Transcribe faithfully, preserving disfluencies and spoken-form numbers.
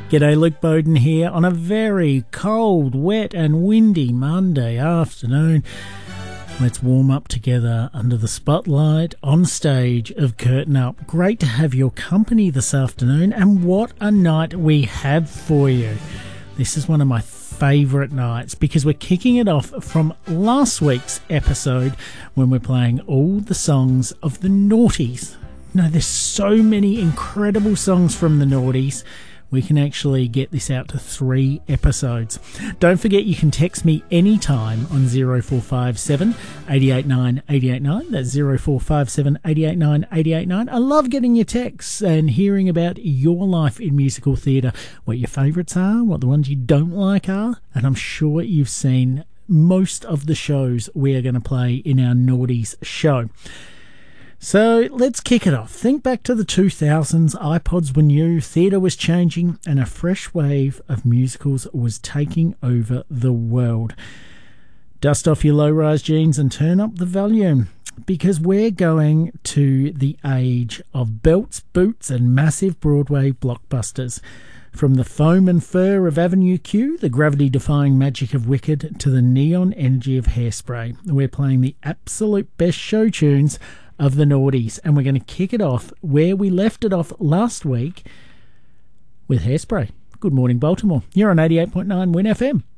G'day, Luke Bowden here on a very cold, wet and windy Monday afternoon. Let's warm up together under the spotlight on stage of Curtain Up. Great to have your company this afternoon, and what a night we have for you. This is one of my favourite nights because we're kicking it off from last week's episode when we're playing all the songs of the Naughties. No, there's so many incredible songs from the Naughties. We can actually get this out to three episodes. Don't forget you can text me anytime on zero four five seven, eight eight nine, eight eight nine. That's zero four five seven, eight eight nine, eight eight nine. I love getting your texts and hearing about your life in musical theatre, what your favourites are, what the ones you don't like are, and I'm sure you've seen most of the shows we are going to play in our Naughties show. So let's kick it off. Think back to the two thousands, iPods were new, theatre was changing, and a fresh wave of musicals was taking over the world. Dust off your low-rise jeans and turn up the volume, because we're going to the age of belts, boots, and massive Broadway blockbusters. From the foam and fur of Avenue Q, the gravity-defying magic of Wicked, to the neon energy of Hairspray. We're playing the absolute best show tunes of the Naughties, and we're going to kick it off where we left it off last week with Hairspray. Good morning, Baltimore. You're on eighty-eight point nine Win F M.